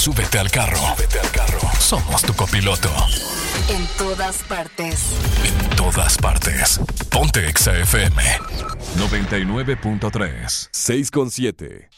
Súbete al carro. Somos tu copiloto. En todas partes. En todas partes. Ponte Exa FM 99.3. 6.7.